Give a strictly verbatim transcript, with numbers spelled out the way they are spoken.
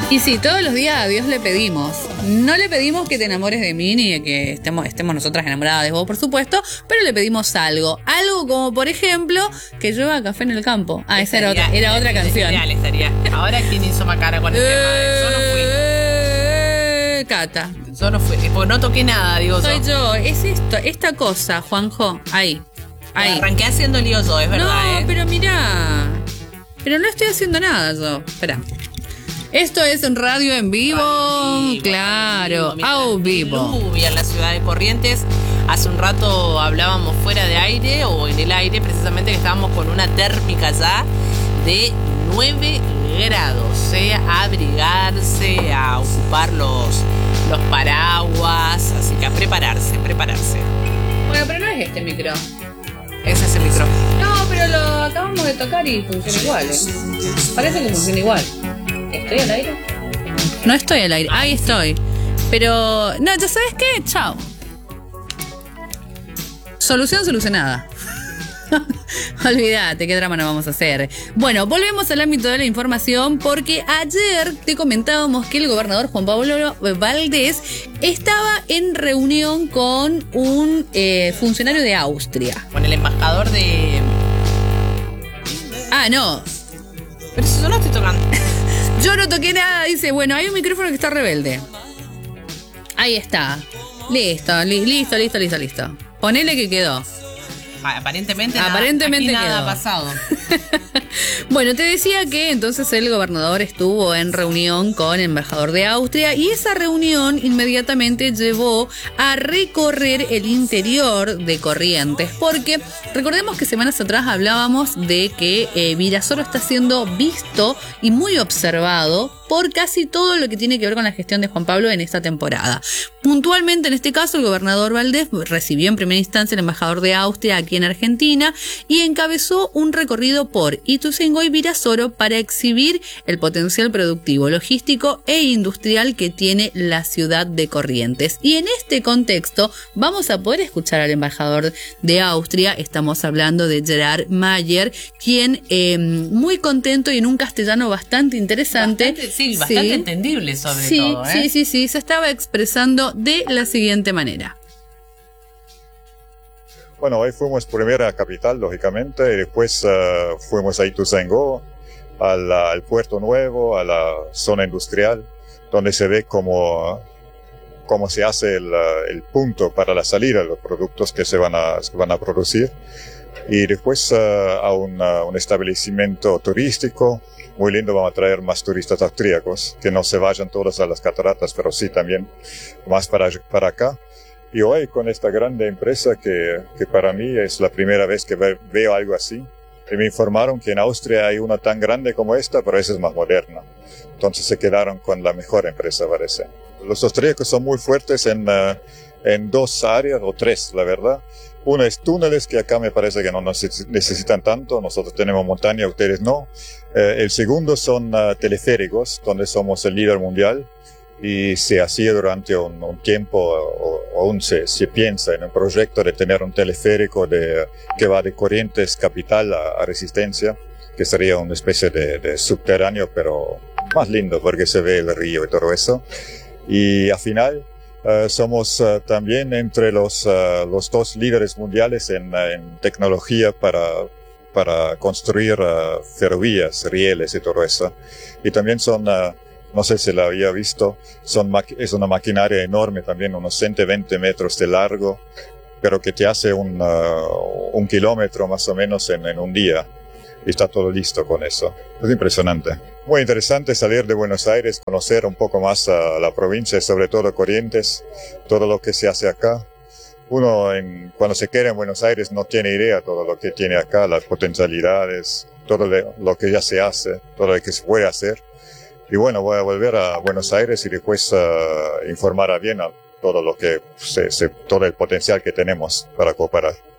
Y sí, todos los días a Dios le pedimos. No le pedimos que te enamores de mí ni de que estemos, estemos nosotras enamoradas de vos, por supuesto, pero le pedimos algo. Algo como, por ejemplo, que llueva café en el campo. Ah, esa era otra, era otra canción. Genial, estaría. Ahora, ¿quién hizo Macara con el eh, tema? Yo no fui. Cata. Yo no fui, porque no toqué nada, digo Soy yo. yo, es esto, esta cosa, Juanjo. Ahí. Ahí. Arranqué haciendo lío yo, es verdad, No, ¿eh? pero mirá. Pero no estoy haciendo nada yo. Espera. Esto es en radio en vivo. Radio vivo, claro, a vivo. Lluvia en la ciudad de Corrientes. Hace un rato hablábamos fuera de aire o en el aire, precisamente que estábamos con una térmica ya de nueve grados. ¿eh? A abrigarse, a ocupar los, los paraguas. Así que a prepararse, prepararse. Bueno, pero no es este micro. Ese es el micro. No, pero lo acabamos de tocar y funciona igual. ¿eh? Parece que funciona igual. ¿Estoy al aire? No estoy al aire. Ahí estoy. Pero, no, ¿ya sabes qué? Chao. Solución solucionada. Olvídate, qué drama no vamos a hacer. Bueno, volvemos al ámbito de la información porque ayer te comentábamos que el gobernador Juan Pablo Valdés estaba en reunión con un eh, funcionario de Austria. Con el embajador de... Ah, no. Pero si yo no estoy tocando. Yo no toqué nada, dice, bueno, hay un micrófono que está rebelde. Ahí está. Listo, li- listo, listo, listo, listo. Ponele que quedó. Aparentemente, Aparentemente nada, aquí nada quedó. ha pasado. Bueno, te decía que entonces el gobernador estuvo en reunión con el embajador de Austria y esa reunión inmediatamente llevó a recorrer el interior de Corrientes, porque recordemos que semanas atrás hablábamos de que eh, Virasoro está siendo visto y muy observado por casi todo lo que tiene que ver con la gestión de Juan Pablo en esta temporada. Puntualmente, en este caso, el gobernador Valdés recibió en primera instancia al embajador de Austria aquí en Argentina y encabezó un recorrido por Ituzaingó y Virasoro para exhibir el potencial productivo, logístico e industrial que tiene la ciudad de Corrientes. Y en este contexto vamos a poder escuchar al embajador de Austria. Estamos hablando de Gerard Mayer, quien eh, muy contento y en un castellano bastante interesante. Bastante, sí, bastante sí, entendible sobre sí, todo. ¿eh? Sí, sí, sí, se estaba expresando de la siguiente manera. Bueno, hoy fuimos primero a Capital, lógicamente, y después uh, fuimos a Ituzaingó, al, al Puerto Nuevo, a la zona industrial, donde se ve cómo, cómo se hace el, el punto para la salida de los productos que se van a, se van a producir. Y después uh, a un, uh, un establecimiento turístico muy lindo. Vamos a traer más turistas austríacos, que no se vayan todos a las cataratas, pero sí también más para, para acá. Y hoy con esta grande empresa que, que para mí es la primera vez que ve, veo algo así. Y me informaron que en Austria hay una tan grande como esta, pero esa es más moderna. Entonces se quedaron con la mejor empresa, parece. Los austríacos son muy fuertes en, uh, en dos áreas, o tres, la verdad. Una es túneles, que acá me parece que no necesitan tanto. Nosotros tenemos montaña, ustedes no. Eh, el segundo son uh, teleféricos, donde somos el líder mundial. Y se hacía durante un, un tiempo, o, o aún se, se piensa en un proyecto de tener un teleférico de, que va de Corrientes capital a, a Resistencia, que sería una especie de, de subterráneo, pero más lindo porque se ve el río y todo eso. Y al final uh, somos uh, también entre los, uh, los dos líderes mundiales en, uh, en tecnología para, para construir uh, ferrovías, rieles y todo eso. Y también son... Uh, No sé si la había visto, son es una maquinaria enorme también, unos ciento veinte metros de largo, pero que te hace un, uh, un kilómetro más o menos en, en un día. Y está todo listo con eso. Es impresionante. Muy interesante salir de Buenos Aires, conocer un poco más a la provincia, sobre todo Corrientes, todo lo que se hace acá. Uno en, cuando se queda en Buenos Aires no tiene idea de todo lo que tiene acá, las potencialidades, todo lo que ya se hace, todo lo que se puede hacer. Y bueno, voy a volver a Buenos Aires y después uh, informar a Viena todo lo que se, se, todo el potencial que tenemos para cooperar.